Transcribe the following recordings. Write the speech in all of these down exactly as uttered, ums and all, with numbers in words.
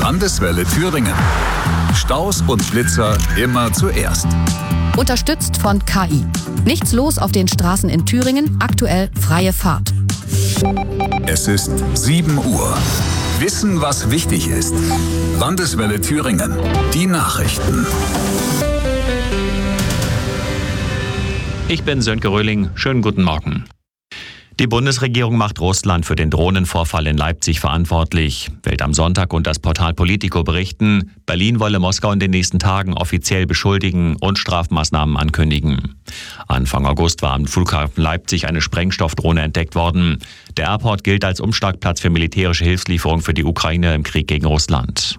Landeswelle Thüringen. Staus und Schlitzer immer zuerst. Unterstützt von K I. Nichts los auf den Straßen in Thüringen, aktuell freie Fahrt. Es ist sieben Uhr. Wissen, was wichtig ist. Landeswelle Thüringen. Die Nachrichten. Ich bin Sönke Röhling. Schönen guten Morgen. Die Bundesregierung macht Russland für den Drohnenvorfall in Leipzig verantwortlich. Welt am Sonntag und das Portal Politico berichten, Berlin wolle Moskau in den nächsten Tagen offiziell beschuldigen und Strafmaßnahmen ankündigen. Anfang August war am Flughafen Leipzig eine Sprengstoffdrohne entdeckt worden. Der Airport gilt als Umschlagplatz für militärische Hilfslieferung für die Ukraine im Krieg gegen Russland.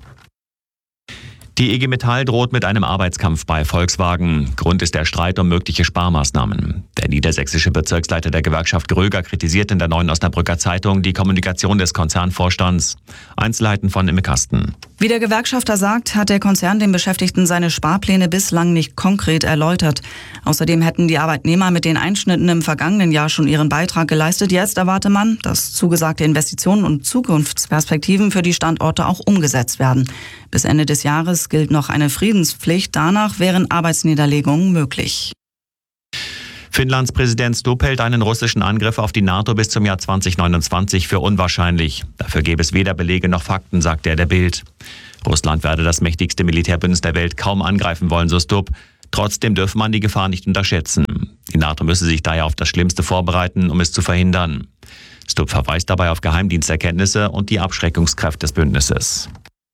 Die I G Metall droht mit einem Arbeitskampf bei Volkswagen. Grund ist der Streit um mögliche Sparmaßnahmen. Der niedersächsische Bezirksleiter der Gewerkschaft Gröger kritisiert in der Neuen Osnabrücker Zeitung die Kommunikation des Konzernvorstands. Einzelheiten von Imme Kasten. Wie der Gewerkschafter sagt, hat der Konzern den Beschäftigten seine Sparpläne bislang nicht konkret erläutert. Außerdem hätten die Arbeitnehmer mit den Einschnitten im vergangenen Jahr schon ihren Beitrag geleistet. Jetzt erwarte man, dass zugesagte Investitionen und Zukunftsperspektiven für die Standorte auch umgesetzt werden. Bis Ende des Jahres gilt noch eine Friedenspflicht. Danach wären Arbeitsniederlegungen möglich. Finnlands Präsident Stubb hält einen russischen Angriff auf die NATO bis zum Jahr zwanzig neunundzwanzig für unwahrscheinlich. Dafür gäbe es weder Belege noch Fakten, sagte er der Bild. Russland werde das mächtigste Militärbündnis der Welt kaum angreifen wollen, so Stubb. Trotzdem dürfe man die Gefahr nicht unterschätzen. Die NATO müsse sich daher auf das Schlimmste vorbereiten, um es zu verhindern. Stubb verweist dabei auf Geheimdiensterkenntnisse und die Abschreckungskraft des Bündnisses.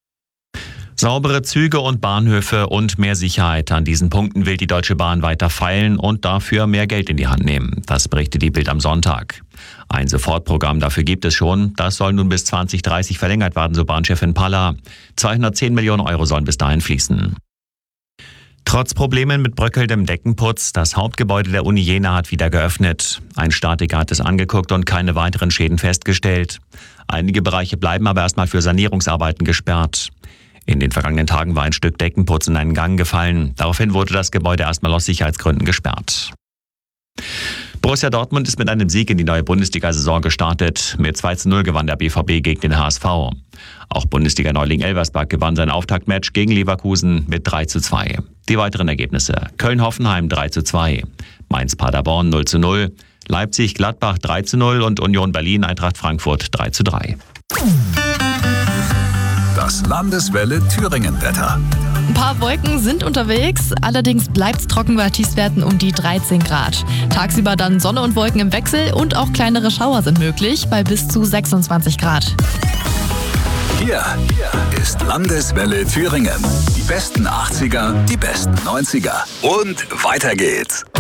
Saubere Züge und Bahnhöfe und mehr Sicherheit. An diesen Punkten will die Deutsche Bahn weiter feilen und dafür mehr Geld in die Hand nehmen. Das berichtet die Bild am Sonntag. Ein Sofortprogramm dafür gibt es schon. Das soll nun bis zwanzig dreißig verlängert werden, so Bahnchefin Palla. zweihundertzehn Millionen Euro sollen bis dahin fließen. Trotz Problemen mit bröckelndem Deckenputz, das Hauptgebäude der Uni Jena hat wieder geöffnet. Ein Statiker hat es angeguckt und keine weiteren Schäden festgestellt. Einige Bereiche bleiben aber erstmal für Sanierungsarbeiten gesperrt. In den vergangenen Tagen war ein Stück Deckenputz in einen Gang gefallen. Daraufhin wurde das Gebäude erstmal aus Sicherheitsgründen gesperrt. Borussia Dortmund ist mit einem Sieg in die neue Bundesliga-Saison gestartet. Mit zwei zu null gewann der B V B gegen den H S V. Auch Bundesliga-Neuling Elversberg gewann sein Auftaktmatch gegen Leverkusen mit drei zu zwei. Die weiteren Ergebnisse: Köln-Hoffenheim drei zu zwei, Mainz-Paderborn null zu null, Leipzig-Gladbach drei zu null und Union Berlin-Eintracht Frankfurt drei zu drei. Das Landeswelle Thüringen-Wetter. Ein paar Wolken sind unterwegs, allerdings bleibt es trocken bei Tiefstwerten um die dreizehn Grad. Tagsüber dann Sonne und Wolken im Wechsel und auch kleinere Schauer sind möglich bei bis zu sechsundzwanzig Grad. Hier ist Landeswelle Thüringen. Die besten achtziger, die besten neunziger und weiter geht's.